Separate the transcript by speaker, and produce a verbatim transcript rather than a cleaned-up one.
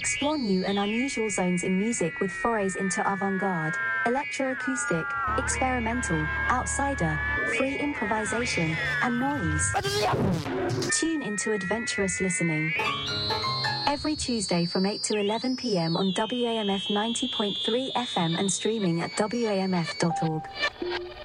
Speaker 1: Explore new and unusual zones in music with forays into avant-garde, electroacoustic, experimental, outsider, free improvisation, and noise. Tune into adventurous listening. Every Tuesday from eight to eleven p m on W A M F ninety point three F M and streaming at W A M F dot org.